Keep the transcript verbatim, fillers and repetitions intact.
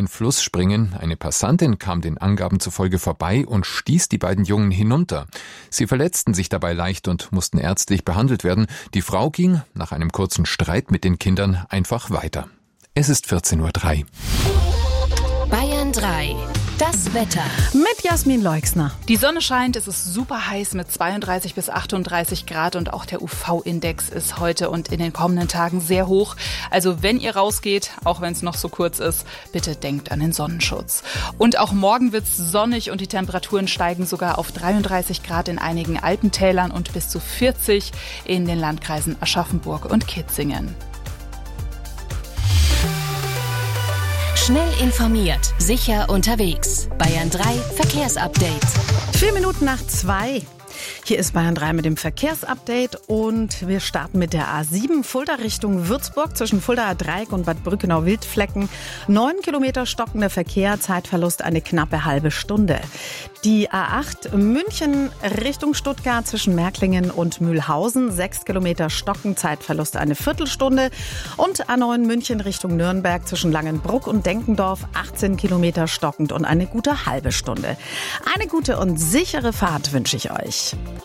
einen Fluss springen. Eine Passantin kam den Angaben zufolge vorbei und stieß die beiden Jungen hinunter. Sie verletzten sich dabei leicht und mussten ärztlich behandelt werden. Die Frau ging nach einem kurzen Streit mit den Kindern einfach weiter. Es ist vierzehn Uhr drei. Bayern drei. Das Wetter. Mit Jasmin Leixner. Die Sonne scheint, es ist super heiß mit zweiunddreißig bis achtunddreißig Grad und auch der U V-Index ist heute und in den kommenden Tagen sehr hoch. Also wenn ihr rausgeht, auch wenn es noch so kurz ist, bitte denkt an den Sonnenschutz. Und auch morgen wird es sonnig und die Temperaturen steigen sogar auf dreiunddreißig Grad in einigen Alpentälern und bis zu vierzig in den Landkreisen Aschaffenburg und Kitzingen. Schnell informiert, sicher unterwegs. Bayern drei Verkehrsupdate. Vier Minuten nach zwei. Hier ist Bayern drei mit dem Verkehrsupdate und wir starten mit der A sieben Fulda Richtung Würzburg zwischen Fuldaer Dreieck und Bad Brückenau-Wildflecken. Neun Kilometer stockender Verkehr, Zeitverlust eine knappe halbe Stunde. Die A acht München Richtung Stuttgart zwischen Märklingen und Mühlhausen. Sechs Kilometer stocken, Zeitverlust eine Viertelstunde. Und A neun München Richtung Nürnberg zwischen Langenbruck und Denkendorf. achtzehn Kilometer stockend und eine gute halbe Stunde. Eine gute und sichere Fahrt wünsche ich euch.